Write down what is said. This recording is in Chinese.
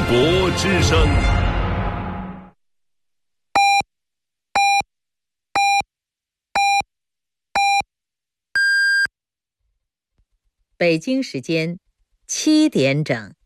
国之声。 北京时间7点整。